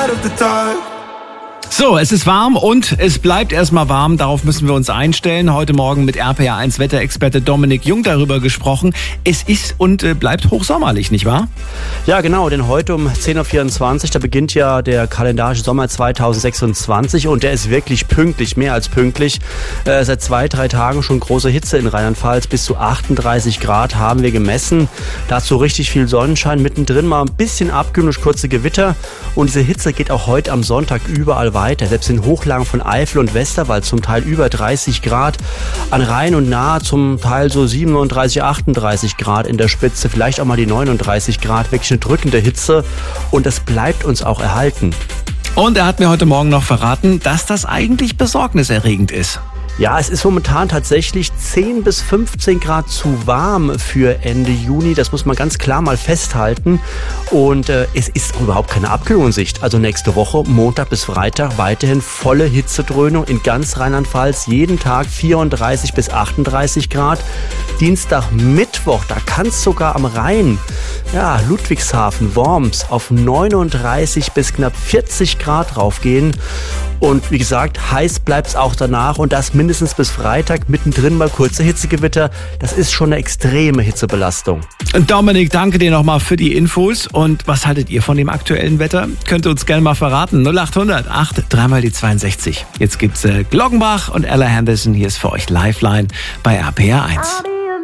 side of the dark. So, es ist warm und es bleibt erstmal warm. Darauf müssen wir uns einstellen. Heute Morgen mit RPA1 Wetterexperte Dominik Jung darüber gesprochen. Es ist und bleibt hochsommerlich, nicht wahr? Ja, genau, denn heute um 10.24 Uhr, da beginnt ja der kalendarische Sommer 2026 und der ist wirklich pünktlich, mehr als pünktlich. Seit 2-3 Tagen schon große Hitze in Rheinland-Pfalz, bis zu 38 Grad haben wir gemessen. Dazu richtig viel Sonnenschein, mittendrin mal ein bisschen abkühlen durch kurze Gewitter und diese Hitze geht auch heute am Sonntag überall weiter. Selbst in Hochlagen von Eifel und Westerwald zum Teil über 30 Grad, an Rhein und Nahe zum Teil so 37, 38 Grad in der Spitze, vielleicht auch mal die 39 Grad, wirklich eine drückende Hitze und das bleibt uns auch erhalten. Und er hat mir heute Morgen noch verraten, dass das eigentlich besorgniserregend ist. Ja, es ist momentan tatsächlich 10 bis 15 Grad zu warm für Ende Juni. Das muss man ganz klar mal festhalten. Und es ist überhaupt keine Abkühlung in Sicht. Also nächste Woche, Montag bis Freitag, weiterhin volle Hitzedröhnung in ganz Rheinland-Pfalz. Jeden Tag 34 bis 38 Grad. Dienstag, Mittwoch, da kann es sogar am Rhein, ja, Ludwigshafen, Worms, auf 39 bis knapp 40 Grad raufgehen. Und wie gesagt, heiß bleibt es auch danach und das mindestens bis Freitag, mittendrin mal kurze Hitzegewitter. Das ist schon eine extreme Hitzebelastung. Dominik, danke dir nochmal für die Infos. Und was haltet ihr von dem aktuellen Wetter? Könnt ihr uns gerne mal verraten. 0800 8 3 die 62. Jetzt gibt's Glockenbach und Ella Henderson. Hier ist für euch Lifeline bei RPA1.